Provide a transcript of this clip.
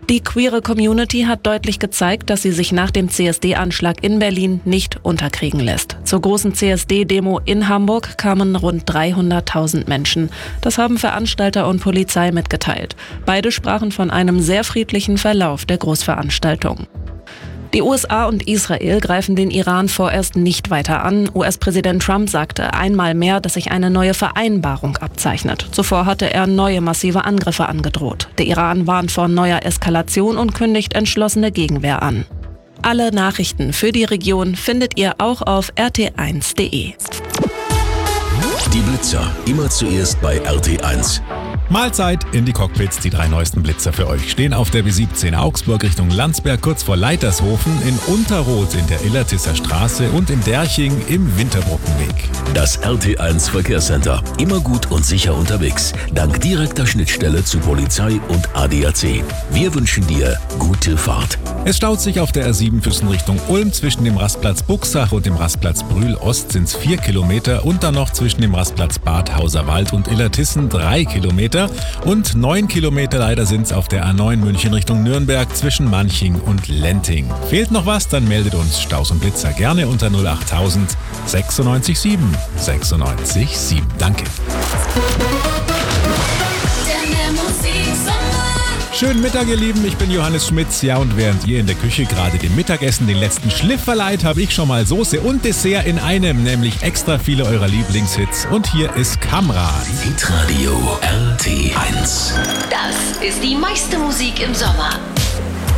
Die queere Community hat deutlich gezeigt, dass sie sich nach dem CSD-Anschlag in Berlin nicht unterkriegen lässt. Zur großen CSD-Demo in Hamburg kamen rund 300.000 Menschen. Das haben Veranstalter und Polizei mitgeteilt. Beide sprachen von einem sehr friedlichen Verlauf der Großveranstaltung. Die USA und Israel greifen den Iran vorerst nicht weiter an. US-Präsident Trump sagte einmal mehr, dass sich eine neue Vereinbarung abzeichnet. Zuvor hatte er neue massive Angriffe angedroht. Der Iran warnt vor neuer Eskalation und kündigt entschlossene Gegenwehr an. Alle Nachrichten für die Region findet ihr auch auf rt1.de. Die Blitzer, immer zuerst bei RT1. Mahlzeit in die Cockpits. Die 3 neuesten Blitzer für euch stehen auf der B17 Augsburg Richtung Landsberg, kurz vor Leitershofen, in Unterroth in der Illertisser Straße und in Derching im Winterbrückenweg. Das RT1 Verkehrscenter. Immer gut und sicher unterwegs. Dank direkter Schnittstelle zu Polizei und ADAC. Wir wünschen dir gute Fahrt. Es staut sich auf der R7 Füssen Richtung Ulm. Zwischen dem Rastplatz Buxach und dem Rastplatz Brühl Ost sind es 4 Kilometer und dann noch zwischen dem Rastplatz Bad Hauserwald und Illertissen 3 Kilometer. Und 9 Kilometer leider sind es auf der A9 München Richtung Nürnberg zwischen Manching und Lenting. Fehlt noch was, dann meldet uns Staus und Blitzer gerne unter 08000 967 967. Danke. Schönen Mittag, ihr Lieben, ich bin Johannes Schmitz. Ja, und während ihr in der Küche gerade dem Mittagessen den letzten Schliff verleiht, habe ich schon mal Soße und Dessert in einem, nämlich extra viele eurer Lieblingshits. Und hier ist Kamran. Hitradio RT1. Das ist die meiste Musik im Sommer.